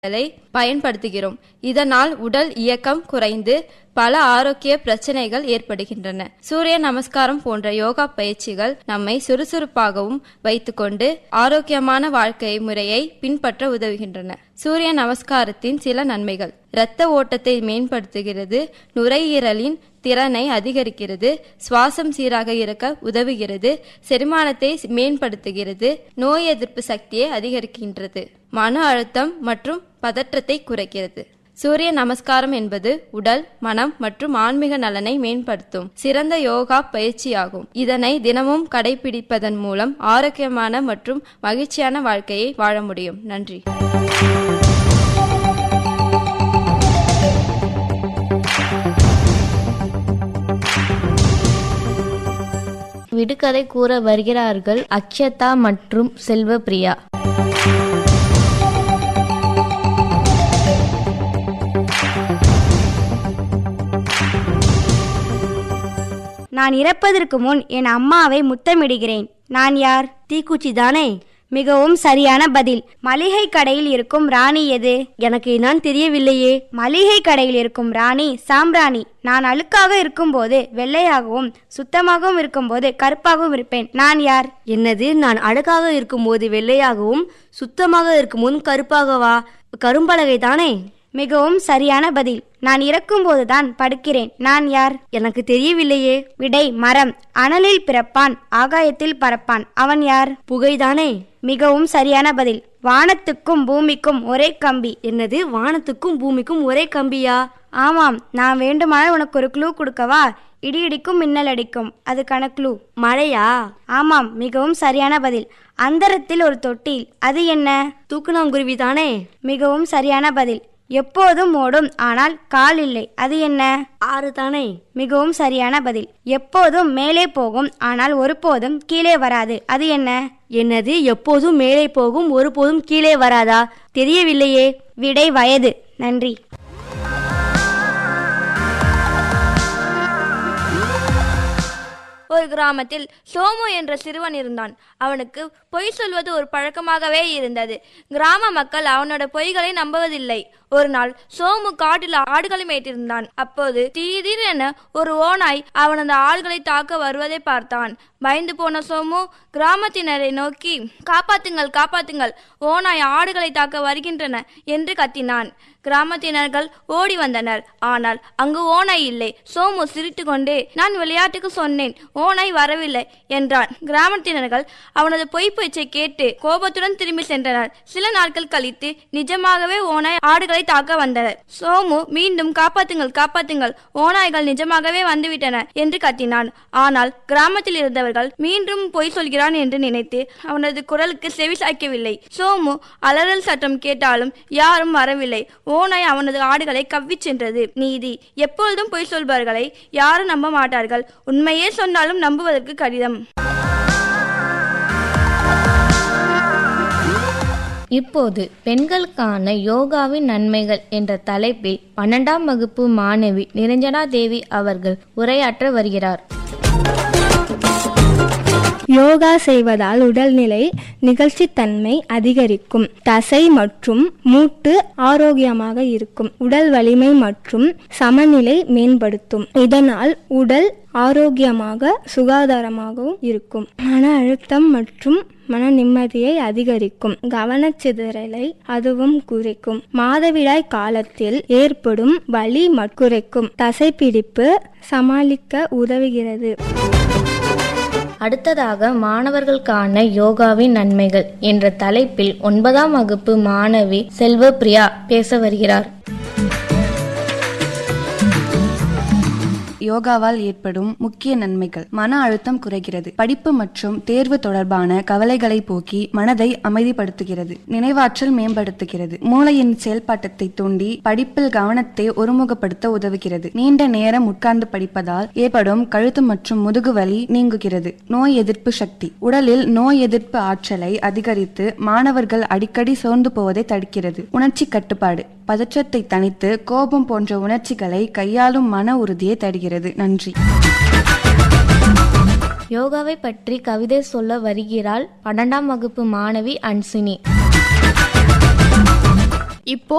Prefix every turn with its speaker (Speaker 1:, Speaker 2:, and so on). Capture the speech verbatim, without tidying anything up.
Speaker 1: பயன்படுத்துகிறோம். இதனால் உடல் இயக்கம் குறைந்து பல ஆரோக்கிய பிரச்சனைகள் ஏற்படுகின்றன. சூரிய நமஸ்காரம் போன்ற யோகா பயிற்சிகள் நம்மை சுறுசுறுப்பாகவும் வைத்துக்கொண்டு ஆரோக்கியமான வாழ்க்கை முறையை பின்பற்ற உதவுகின்றன. சூரிய நமஸ்காரத்தின் சில நன்மைகள்: இரத்த ஓட்டத்தை மேம்படுத்துகிறது, நுரையீரலின் திறனை அதிகரிக்கிறது, சுவாசம் சீராக இருக்க உதவுகிறது, செரிமானத்தை மேம்படுத்துகிறது, நோய் எதிர்ப்பு சக்தியை அதிகரிக்கின்றது, மன அழுத்தம் மற்றும் பதற்றத்தை குறைக்கிறது. சூரிய நமஸ்காரம் என்பது உடல், மனம் மற்றும் ஆன்மீக நலனை மேம்படுத்தும் சிறந்த யோகா பயிற்சியாகும். இதனை தினமும் கடைபிடிப்பதன் மூலம் ஆரோக்கியமான மற்றும் மகிழ்ச்சியான வாழ்க்கையை வாழ முடியும். நன்றி.
Speaker 2: விடுகதை கூற வருகிறார்கள் அக்ஷதா மற்றும் செல்வப்பிரியா.
Speaker 3: நான் இறப்பதற்கு முன் என் அம்மாவை முத்தமிடுகிறேன். நான் யார்? தீக்குச்சி தானே? மிகவும் சரியான பதில். மளிகை கடையில் இருக்கும் ராணி எது? எனக்கு நான் தெரியவில்லையே. மளிகை கடையில் இருக்கும் ராணி சாம்பிராணி. நான் அழுக்காக இருக்கும்போது வெள்ளையாகவும் சுத்தமாகவும் இருக்கும்போது கருப்பாகவும் இருப்பேன். நான் யார்?
Speaker 4: என்னது? நான் அழுக்காக இருக்கும்போது வெள்ளையாகவும் சுத்தமாக இருக்கும்போது கருப்பாகவா? கரும்பலகை தானே?
Speaker 3: மிகவும் சரியான பதில். நான் இறக்கும்போதுதான் படுக்கிறேன். நான் யார்?
Speaker 4: எனக்கு தெரியவில்லையே.
Speaker 3: விடை மரம். அனலில் பிறப்பான், ஆகாயத்தில் பறப்பான். அவன் யார்?
Speaker 4: புகைதானே?
Speaker 3: மிகவும் சரியான பதில். வானத்துக்கும் பூமிக்கும் ஒரே கம்பி.
Speaker 4: என்னது? வானத்துக்கும் பூமிக்கும் ஒரே கம்பியா?
Speaker 3: ஆமாம். நான் வேண்டுமானால் உனக்கு ஒரு க்ளூ கொடுக்கவா? இடி இடிக்கும், மின்னல் அடிக்கும். அதுக்கான க்ளூ
Speaker 4: மழையா?
Speaker 3: ஆமாம், மிகவும் சரியான பதில். அந்தரத்தில் ஒரு தொட்டில். அது என்ன?
Speaker 4: தூக்குநாங்குருவி தானே?
Speaker 3: மிகவும் சரியான பதில். எப்போதும் ஓடும், ஆனால் கால் இல்லை. அது என்ன?
Speaker 4: ஆறு தானே?
Speaker 3: மிகவும் சரியான பதில். எப்போதும் மேலே போகும், ஆனால் ஒருபோதும் கீழே வராது. அது என்ன?
Speaker 4: என்னது? எப்போதும் மேலே போகும், ஒருபோதும் கீழே வராதா? தெரியவில்லையே.
Speaker 3: விடை வயது. நன்றி.
Speaker 5: ஒரு கிராமத்தில் சோமு என்ற சிறுவன் இருந்தான். அவனுக்கு பொய் சொல்வது ஒரு பழக்கமாகவே இருந்தது. கிராம மக்கள் அவனோட பொய்களை நம்புவதில்லை. ஒரு நாள் சோமு காட்டில் ஆடுகளை மேய்த்திருந்தான். அப்போது திடீரென ஒரு ஓநாய் அவனது ஆடுகளை தாக்க வருவதை பார்த்தான். பயந்து போன சோமு கிராமத்தினரை நோக்கி, காப்பாத்துங்கள் காப்பாத்துங்கள், ஓநாய் ஆடுகளை தாக்க வருகின்றன என்று கத்தினான். கிராமத்தினர்கள் ஓடி வந்தனர். ஆனால் அங்கு ஓநாய் இல்லை. சோமு சிரித்து கொண்டே, நான் விளையாட்டுக்கு சொன்னேன், ஓநாய் வரவில்லை என்றான். கிராமத்தினர்கள் அவனது பொய் பேச்சை கேட்டு கோபத்துடன் திரும்பி சென்றனர். சில நாட்கள் கழித்து நிஜமாகவே ஓநாய் ஆடுகளை தாக்க வந்தனர். சோமு மீண்டும் காப்பாத்துங்கள் காப்பாத்துங்கள், ஓநாய்கள் நிஜமாகவே வந்துவிட்டன என்று கத்தினான். ஆனால் கிராமத்தில் இருந்தவர்கள் மீண்டும் பொய் சொல்கிறான் என்று நினைத்து அவனது குரலுக்கு செவி சாய்க்கவில்லை. சோமு அலறல் சத்தம் கேட்டாலும் யாரும் வரவில்லை. ஓநாய் அவனது ஆடுகளை கவ்வி சென்றது. நீதி: எப்பொழுதும் பொய் சொல்பவர்களை யாரும் நம்ப மாட்டார்கள். உண்மையே சொன்னாலும் நம்புவதற்கு கடினம்.
Speaker 2: இப்போது பெண்களுக்கான யோகாவின் நன்மைகள் என்ற தலைப்பில் பன்னெண்டாம் வகுப்பு மாணவி நிரஞ்சனா தேவி அவர்கள் உரையாற்ற வருகிறார்.
Speaker 6: யோகா செய்வதால் உடல்நிலை நிகழ்ச்சித்தன்மை அதிகரிக்கும், தசை மற்றும் மூட்டு ஆரோக்கியமாக இருக்கும், உடல் வலிமை மற்றும் சமநிலை மேம்படுத்தும். இதனால் உடல் ஆரோக்கியமாக சுகாதாரமாகவும் இருக்கும். மன அழுத்தம் மற்றும் மன நிம்மதியை அதிகரிக்கும், கவனச்சிதறலை அதுவும் குறைக்கும், மாதவிடாய் காலத்தில் ஏற்படும் வலி குறைக்கும், தசைப்பிடிப்பு சமாளிக்க உதவுகிறது.
Speaker 2: அடுத்ததாக மாணவர்களுக்கான யோகாவின் நன்மைகள் என்ற தலைப்பில் ஒன்பதாம் வகுப்பு மாணவி செல்வப்பிரியா பேச வருகிறார்.
Speaker 7: யோகாவால் ஏற்படும் முக்கிய நன்மைகள்: மன அழுத்தம் குறைகிறது, படிப்பு மற்றும் தேர்வு தொடர்பான கவலைகளை போக்கி மனதை அமைதிப்படுத்துகிறது, நினைவாற்றல் மேம்படுத்துகிறது, மூளையின் செயல்பாட்டத்தை தூண்டி படிப்பில் கவனத்தை ஒருமுகப்படுத்த உதவுகிறது, நீண்ட நேரம் உட்கார்ந்து படிப்பதால் ஏற்படும் கழுத்து மற்றும் முதுகு வலி நீங்குகிறது, நோய் எதிர்ப்பு சக்தி: உடலில் நோய் எதிர்ப்பு ஆற்றலை அதிகரித்து மாணவர்கள் அடிக்கடி சோர்ந்து போவதை தடுக்கிறது, உணர்ச்சி கட்டுப்பாடு: பதற்றத்தை தணித்து கோபம் போன்ற உணர்ச்சிகளை கையாளும் மன உறுதியை தருகிறது. நன்றி.
Speaker 2: யோகாவை பற்றி கவிதை சொல்ல வருகிறாள் பன்னெண்டாம் வகுப்பு மாணவி அன்சினி.
Speaker 8: இப்போ